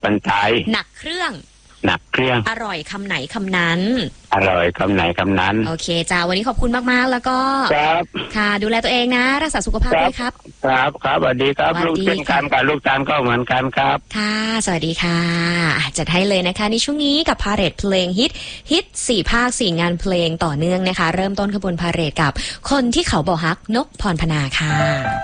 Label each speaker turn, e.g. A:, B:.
A: คนไทย
B: หนักเครื่อง
A: หนักเครื่อง
B: อร่อยคำไหนคำนั้น
A: อร่อยคำไหนคำนั้น
B: โอเคจ้าวันนี้ขอบคุณมากๆแล้วก็
A: ครับ
B: ค่ะดูแลตัวเองนะรักษาสุขภาพด้วยครับ
A: ครับครับสวัสดีครับลูกเช่นกันกับลูกตาลก็เหมือนกันครับ
B: ค่ะสวัสดีค่ะจัดให้เลยนะคะในช่วงนี้กับพาเหรดเพลงฮิต4 ภาค 4 งานเพลงต่อเนื่องนะคะเริ่มต้นขบวนพาเหรดกับคนที่เขาบ่ฮักนกพรพนาค่ะ